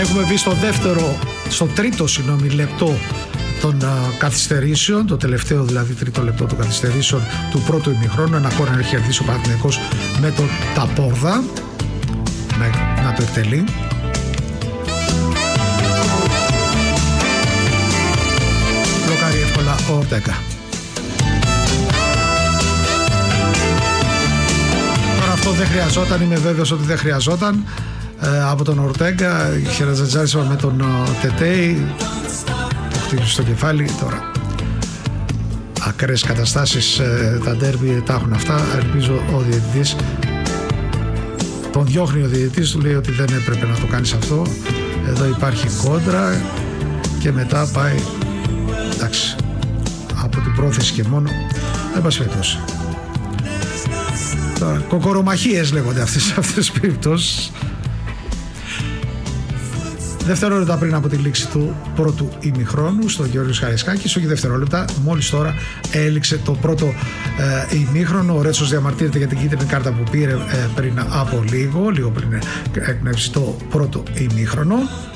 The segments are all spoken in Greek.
Έχουμε μπει στο τρίτο λεπτό των καθυστερήσεων, το τελευταίο δηλαδή τρίτο λεπτό των καθυστερήσεων του πρώτου ημιχρόνου. Ένα κόρνερ έχει κερδίσει ο Παναθηναϊκός με τον Ταπόρδα να το εκτελεί. Μπλοκάρει εύκολα ο Ορτέγκα. Τώρα αυτό δεν χρειαζόταν, είμαι βέβαιος ότι δεν χρειαζόταν από τον Ορτέγκα. Χεραζατζάρισμα με τον Τετέι, το χτύπησε στο κεφάλι. Τώρα ακραίες καταστάσεις, τα ντέρμπι τα έχουν αυτά. Ελπίζω ο διαιτητής, τον διώχνει ο διαιτητής, του λέει ότι δεν έπρεπε να το κάνεις αυτό, εδώ υπάρχει κόντρα και μετά πάει, εντάξει, από την πρόθεση και μόνο, δεν πας φέτος. Τώρα κοκορομαχίες λέγονται αυτές τις περιπτώσεις. Δευτερόλεπτα πριν από τη λήξη του πρώτου ημιχρόνου στον Γιώργος Χαρισκάκης, όχι δευτερόλεπτα, μόλις τώρα έληξε το πρώτο ημίχρονο. Ο Ρέτσος διαμαρτύρεται για την κίτρινη κάρτα που πήρε πριν από λίγο πριν εκπνεύσει το πρώτο ημίχρονο.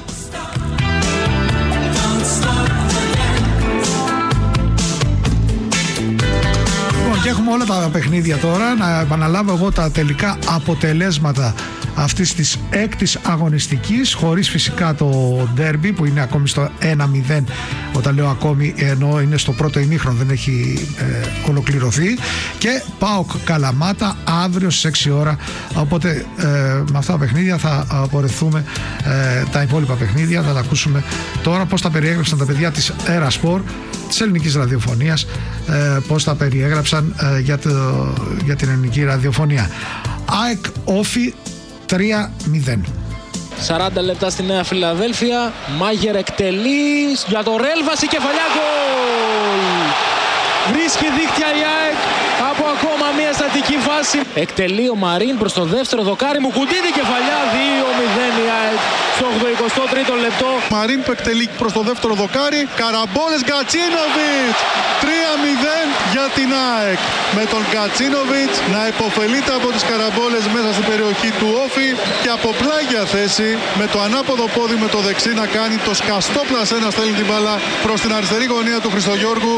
Και έχουμε όλα τα παιχνίδια τώρα. Να επαναλάβω εγώ τα τελικά αποτελέσματα αυτής της έκτης αγωνιστικής, χωρίς φυσικά το ντέρμπι που είναι ακόμη στο 1-0. Όταν λέω ακόμη, ενώ είναι στο πρώτο ημίχρονο, δεν έχει ολοκληρωθεί. Και ΠΑΟΚ Καλαμάτα αύριο στις 6 ώρα. Οπότε με αυτά τα παιχνίδια θα απορρεθούμε τα υπόλοιπα παιχνίδια. Θα τα ακούσουμε τώρα πώς τα περιέγραψαν τα παιδιά της Erasport, της ελληνικής ραδιοφωνίας, πώς τα περιέγραψαν για την ελληνική ραδιοφωνία. ΑΕΚ Όφι 3-0. 40 λεπτά στη Νέα Φιλαδέλφια. Μάγερ εκτελεί για το Ρέλβαση, κεφαλιά, γκολ! Βρίσκει δίχτυα η ΑΕΚ από ακόμα μια στατική φάση. Εκτελεί ο Μαρίν προς το δεύτερο δοκάρι, μου κουντίδη κεφαλιά, 2-0 η ΑΕΚ στο 83ο λεπτό. Μαρίν που εκτελεί προς το δεύτερο δοκάρι, Καραμπόλες, Γκατσίνοβιτς, 3-0 για την ΑΕΚ. Με τον Γκατσίνοβιτς να υποφελείται από τις καραμπόλες μέσα στην περιοχή του Όφι και από πλάγια θέση με το ανάποδο πόδι με το δεξί να κάνει το σκαστό πλασέ, να στέλνει την μπάλα προς την αριστερή γωνία του Χριστογιώργου.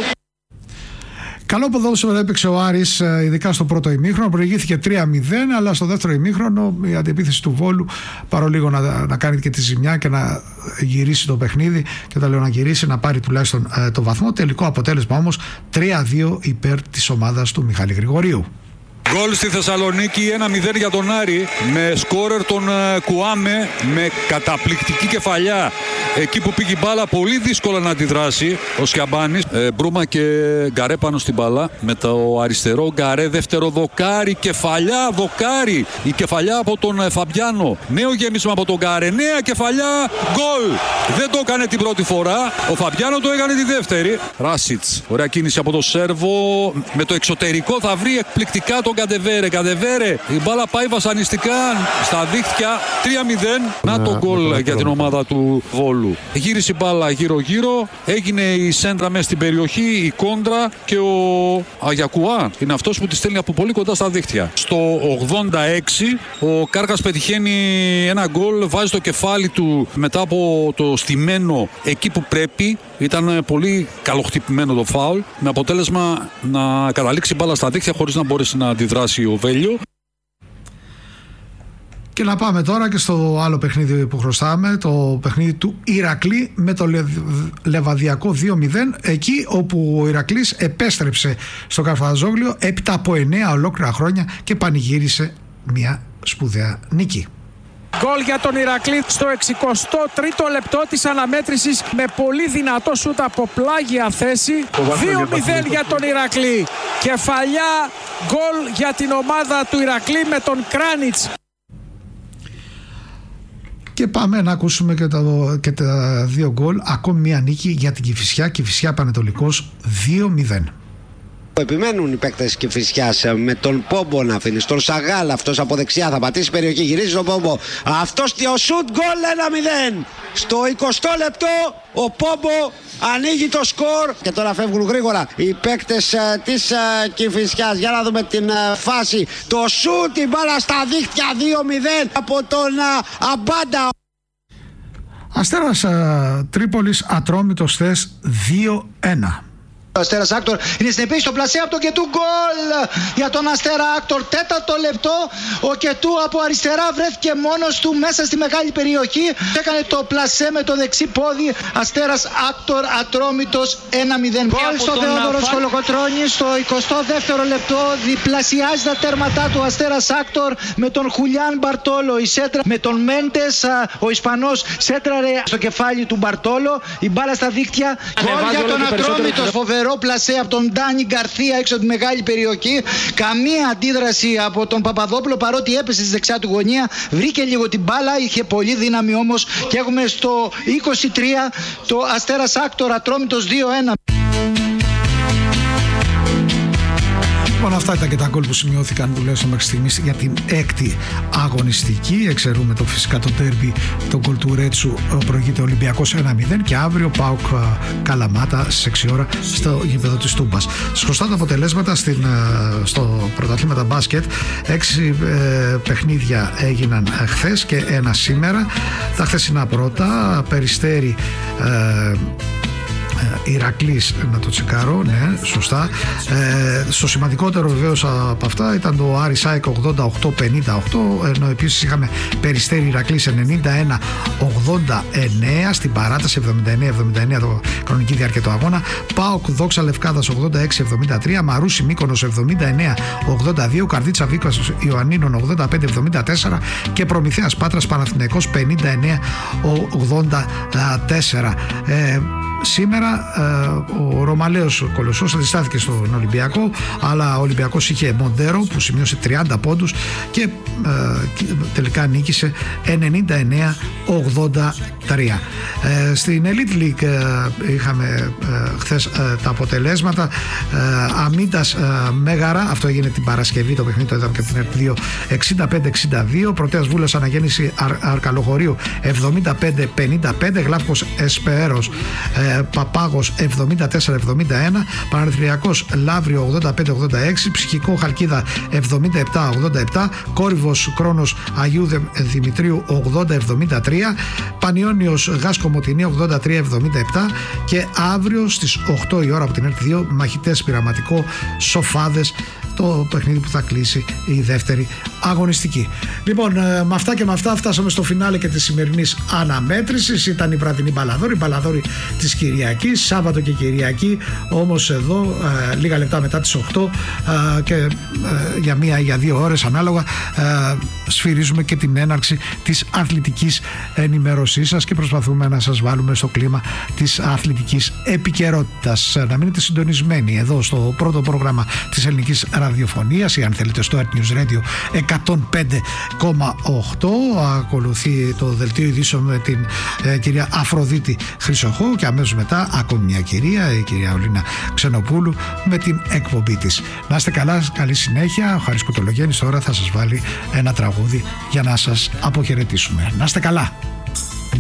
Καλό ποδόσφαιρο έπαιξε ο Άρης, ειδικά στο πρώτο ημίχρονο. Προηγήθηκε 3-0, αλλά στο δεύτερο ημίχρονο η αντεπίθεση του Βόλου, παρόλίγο να κάνει και τη ζημιά και να γυρίσει το παιχνίδι, και όταν λέω να γυρίσει, να πάρει τουλάχιστον το βαθμό. Τελικό αποτέλεσμα όμως 3-2 υπέρ της ομάδας του Μιχάλη Γρηγορίου. Γκολ στη Θεσσαλονίκη, 1-0 για τον Άρη, με σκόρερ τον Κουάμε, με καταπληκτική κεφαλιά εκεί που πήγε η μπάλα, πολύ δύσκολα να αντιδράσει ο Σιαμπάνης. Μπρούμα και Γκαρέ πάνω στην μπάλα, με το αριστερό Γκαρέ, δεύτερο δοκάρι, κεφαλιά, δοκάρι, η κεφαλιά από τον Φαμπιάνο, νέο γέμισμα από τον Γκαρέ, νέα κεφαλιά, γκολ! Δεν το έκανε την πρώτη φορά, ο Φαμπιάνο το έκανε τη δεύτερη. Ράσιτς, ωραία κίνηση από τον Σέρβο, με το εξωτερικό θα βρει εκπληκτικά τον Καντεβέρε, η μπάλα πάει βασανιστικά στα δίχτυα, 3-0. Να το γκολ για την ομάδα του Βόλου. Γύρισε η μπάλα γύρω-γύρω, έγινε η σέντρα μέσα στην περιοχή, η κόντρα, και ο Αγιακουά είναι αυτός που τη στέλνει από πολύ κοντά στα δίχτυα. Στο 86 ο Κάρκας πετυχαίνει ένα γκολ, βάζει το κεφάλι του μετά από το στημένο εκεί που πρέπει. Ήταν πολύ καλοχτυπημένο το φάουλ, με αποτέλεσμα να καταλήξει η μπάλα στα δίχτυα χωρίς να μπορέσει να αντιδράσει ο Βέλιο. Και να πάμε τώρα και στο άλλο παιχνίδι που χρωστάμε, το παιχνίδι του Ηρακλή με το Λεβαδιακό 2-0, εκεί όπου ο Ηρακλής επέστρεψε στο Καρφαζόγλιο έπειτα από 9 ολόκληρα χρόνια και πανηγύρισε μια σπουδαία νίκη. Γκολ για τον Ηρακλή στο 63ο λεπτό της αναμέτρησης, με πολύ δυνατό σούτ από πλάγια θέση. 2-0 για τον Ηρακλή. Κεφαλιά, γκολ για την ομάδα του Ηρακλή με τον Κράνιτς. Και πάμε να ακούσουμε και τα δύο γκολ. Ακόμη μια νίκη για την Κηφισιά. Κηφισιά Πανετολικός 2-0. Επιμένουν οι παίκτες της Κηφισιάς, με τον Πόμπο να αφήνει στον Σαγάλ, αυτός από δεξιά θα πατήσει περιοχή, γυρίζει στον Πόμπο, αυτός ο σουτ, γκολ 1-0. Στο 20ο λεπτό ο Πόμπο ανοίγει το σκορ και τώρα φεύγουν γρήγορα οι παίκτες της Κηφισιάς. Για να δούμε την φάση, το σουτ, η μπάλα στα δίχτυα, 2-0 από τον Αμπάντα. Αστέρας Τρίπολης Ατρόμητος θες 2-1. Ο Αστέρας Άκτορ είναι στην επίθεση, το πλασέ από το Κετού, γκολ για τον Αστέρα Άκτορ. Τέταρτο λεπτό, ο Κετού από αριστερά βρέθηκε μόνος του μέσα στη μεγάλη περιοχή. Έκανε το πλασέ με το δεξί πόδι. Αστέρας Άκτορ Ατρόμητος 1-0. Γκολ στο Θεόδωρο Κολοκοτρώνη στο 22ο λεπτό. Διπλασιάζει τα τέρματά του Αστέρας Άκτορ με τον Χουλιάν Μπαρτόλο. Η σέντρα με τον Μέντες, ο Ισπανός σέντραρε στο κεφάλι του Μπαρτόλο. Η μπάλα στα δίκτυα. Γκολ για τον Ατρόμητο. Φοβερό πλασέ από τον Ντάνι Γκαρθία έξω από τη μεγάλη περιοχή. Καμία αντίδραση από τον Παπαδόπουλο, παρότι έπεσε στη δεξιά του γωνία. Βρήκε λίγο την μπάλα, είχε πολύ δύναμη όμως. Και έχουμε στο 23 το Αστέρας Άκτορ Ατρόμητος 2-1. Λοιπόν, αυτά ήταν και τα γκολ που σημειώθηκαν που λέω μέχρι στιγμής για την έκτη αγωνιστική. Εξαιρούμε το φυσικά το ντέρμπι, το γκολ του Ρέτσου, προηγείται Ολυμπιακός 1-0 και αύριο ΠΑΟΚ Καλαμάτα στις 6 ώρα στο γήπεδο της Τούμπας. Σχωστά τα αποτελέσματα στο πρωταθλήματα μπάσκετ. 6 παιχνίδια έγιναν χθες και ένα σήμερα. Τα χθεσινά πρώτα, Περιστέρι Ηρακλής, να το τσεκάρω, ναι, σωστά. Στο σημαντικότερο βεβαίως από αυτά ήταν το Άρης ΑΕΚ 88-58, ενώ επίσης είχαμε Περιστέρι Ηρακλής 91-89 στην παράταση, 79-79 το χρονική διάρκεια του αγώνα. ΠΑΟΚ Δόξα Λευκάδας 86-73, Μαρούσι Μύκονος 79-82, Καρδίτσα Βίκας Ιωαννίνων 85-74 και Προμηθέας Πάτρας Παναθηναϊκός 59-84. Σήμερα ο Ρωμαλαίος Κολοσσός αντιστάθηκε στον Ολυμπιακό, αλλά ο Ολυμπιακός είχε Μοντέρο που σημείωσε 30 πόντους και τελικά νίκησε 99-83. Στην Elite League είχαμε χθες τα αποτελέσματα. Αμίντας Μέγαρα, αυτό έγινε την Παρασκευή, το παιχνίδι το είδαμε και την ΕΡΤ 2, 65-62. Πρωτέας Βούλας Αναγέννηση Αρκαλοχωρίου 75-55. Γλάφκος Εσπέρος Παπάγος 74-71, Παναθηναϊκός Λαύριο 85-86, Ψυχικό Χαλκίδα 77-87, Κόρυβος Κρόνος Αγίου Δημητρίου 80-73, Πανιώνιος Γάσκο Μοτινή 83-77 και αύριο στις 8 η ώρα από την ΕΡΤ 2 Μαχητές Πειραματικό Σοφάδες, το παιχνίδι που θα κλείσει η δεύτερη αγωνιστική. Λοιπόν, με αυτά και με αυτά φτάσαμε στο φινάλε και της σημερινής αναμέτρησης. Ήταν η βραδινή μπαλαδόρη της Κυριακής, Σάββατο και Κυριακή, όμως εδώ λίγα λεπτά μετά τις 8 και για μία ή για 2 ώρες ανάλογα σφυρίζουμε και την έναρξη της αθλητικής ενημέρωσής σας και προσπαθούμε να σας βάλουμε στο κλίμα της αθλητικής επικαιρότητας. Να μείνετε συντονισμένοι εδώ στο πρώτο πρόγραμμα της ελληνικής ραδιοφωνίας ή αν θέλετε στο Earth News Radio 105,8. Ακολουθεί το δελτίο ειδήσεων με την κυρία Αφροδίτη Χρυσοχώου και αμέσως μετά ακόμη μια κυρία, η κυρία Ολίνα Ξενοπούλου με την εκπομπή της. Να είστε καλά, καλή συνέχεια. Ο Χαρίς Κουτολογέννης τώρα θα σας βάλει ένα τραγούδι για να σας αποχαιρετήσουμε. Να είστε καλά.